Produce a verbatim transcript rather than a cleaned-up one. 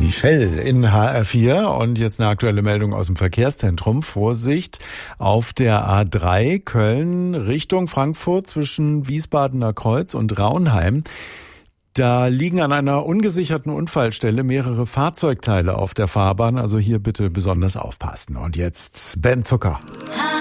Michelle in H R vier und jetzt eine aktuelle Meldung aus dem Verkehrszentrum. Vorsicht auf der A drei Köln Richtung Frankfurt zwischen Wiesbadener Kreuz und Raunheim. Da liegen an einer ungesicherten Unfallstelle mehrere Fahrzeugteile auf der Fahrbahn. Also hier bitte besonders aufpassen. Und jetzt Ben Zucker.